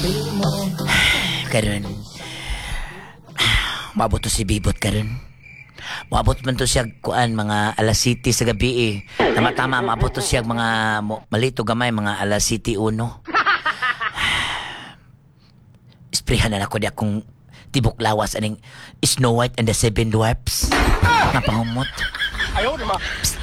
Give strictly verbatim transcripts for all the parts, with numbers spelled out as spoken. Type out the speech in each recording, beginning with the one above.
Karon. Maabot to si Bibot karon. Maabot man to siya kuan mga alas City sa gabi eh. Tama-tama maabot to siya mga mo- malito gamay mga alas City uno. Isprehan na ako di akong tibok lawas aning Snow White and the Seven Dwarfs. Napahumot. Ayaw, di ba?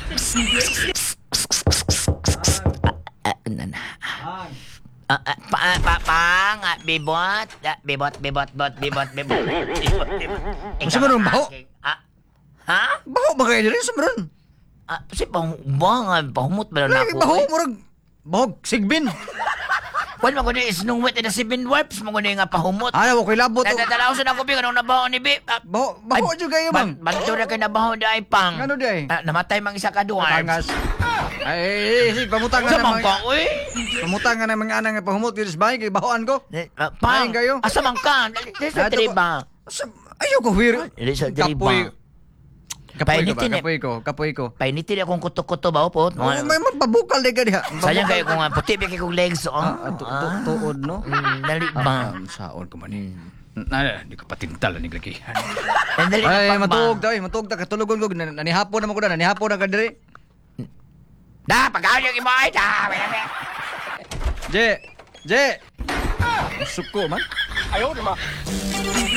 Ah, nana. Ah, ah, pa, ah, pa, pang, ah, bibot, ah, bibot, bibot, bot, bibot, bibot, bibot, bibot. Gusto mo nung baho? Ah, ha? Baho ba kayo rin sa meron? Ah, kasi pang, bang, pahumot ba na Lagi ako? baho eh? mo rin. Bahog, sigbin. Kwan mo ko ni Snow White and the Seven Dwarfs, mo ko ni nga pahumot. Ano ko labot. Dadalaw sa nako, Bing, anong nabaho ni Bing? Ah, Baho, baho dyan kayo, ban- man. Banto na kayo nabaho di ay pang. Ano di ay? Ah, namatay mang isa ka dwarfs. Tangas. Ay, ay, ay, pamutang Sa nga na mangka, mga... uy. Pamutang nga na mga anang nga pahumot dito sa bahay, kay bahoan ko. Eh, ah, Pang, Main kayo? asa man ka? Dali dali sa Ato ko- triba. Sa- Ayaw ko, hwir. Dali sa Kapoy. triba. Kapoy ko ba? Painitin eh. Kapoy ko, kapoy ko. Painitin akong kuto-kuto ba, po? Oh, may mapabukal di ka diha. Sayang kayo kung uh, puti ba kayo kong legs, oh. Ah, ah, tu- tu- tuod, no? Mm, dali Ah, ba? ah, saon ko man eh. Na, di ka patintal ni lagi. Eh, dali Ay, na pang matug ba? daw, eh, matug ta katulugon ko. Nan- Nanihapon naman ko na, nanihapon na ka diri. Da, pag-awal yung iba, ay, da. Je, Je. Suko man. Ayaw, di ba?